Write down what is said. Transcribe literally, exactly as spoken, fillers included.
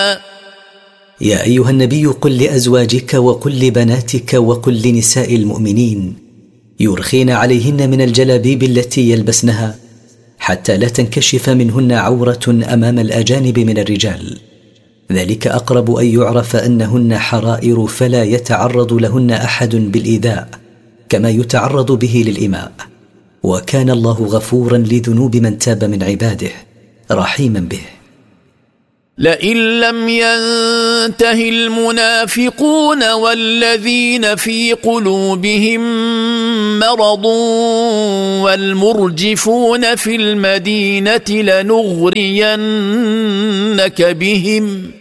يا أيها النبي قل لأزواجك وقل لبناتك وقل لنساء المؤمنين يرخين عليهن من الجلابيب التي يلبسنها حتى لا تنكشف منهن عورة أمام الأجانب من الرجال، ذلك أقرب أن يعرف أنهن حرائر فلا يتعرض لهن أحد بالإيذاء كما يتعرض به للإماء، وكان الله غفورا لذنوب من تاب من عباده رحيما به. لئن لم ينته المنافقون والذين في قلوبهم مرض والمرجفون في المدينة لنغرينك بهم